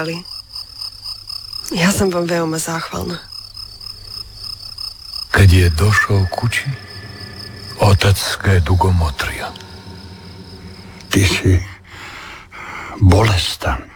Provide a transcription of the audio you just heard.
Ja sam vam veoma zahvalna. Kad je došao kući, otac ga je dugo motrio. Ti si bolestan.